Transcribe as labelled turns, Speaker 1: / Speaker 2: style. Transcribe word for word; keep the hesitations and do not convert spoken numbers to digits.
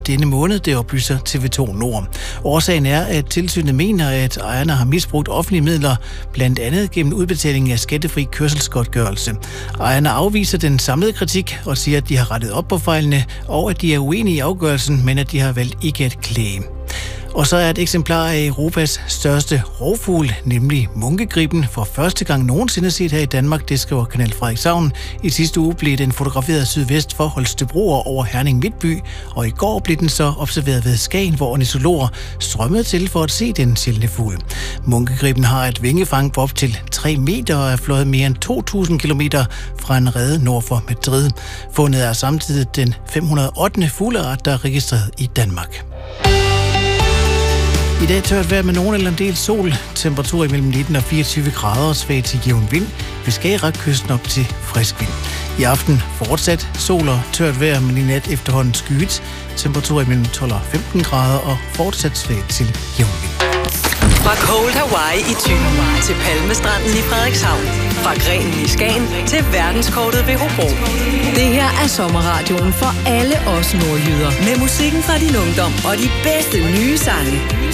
Speaker 1: denne måned, det oplyser T V to Nord. Årsagen er, at tilsynet mener, at ejerne har misbrugt offentlige midler, blandt andet gennem udbetaling af skattefri kørselsgodtgørelse. Ejerne afviser den samlede kritik og siger, at de har rettet op på fejlene, og at de er uenige i afgørelsen, men at de har valgt ikke at klage. Og så er et eksemplar af Europas største rovfugl, nemlig munkegriben, for første gang nogensinde set her i Danmark, det skriver Kanal Frederikshavn. I sidste uge blev den fotograferet sydvest for Holstebro over Herning Midtby, og i går blev den så observeret ved Skagen, hvor ornitologer strømmede til for at se den sjældne fugl. Munkegriben har et vingefang på op til tre meter og er fløjet mere end to tusind kilometer fra en rede nord for Madrid. Fundet er samtidig den fem hundrede og ottende fugleart, der er registreret i Danmark. I dag tørt vejr med nogen eller en del sol. Temperatur imellem nitten og fireogtyve grader og svag til jævn vind. Ved Skagerrak-kysten op til frisk vind. I aften fortsat sol og tørt vejr, men i nat efterhånden skyet. Temperatur imellem tolv og femten grader og fortsat svag til jævn vind.
Speaker 2: Fra Cold Hawaii i Thy til Palmestranden i Frederikshavn. Fra Grenen i Skagen til verdenskortet ved Hobro. Det her er sommerradioen for alle os nordjyder. Med musikken fra din ungdom og de bedste nye sange.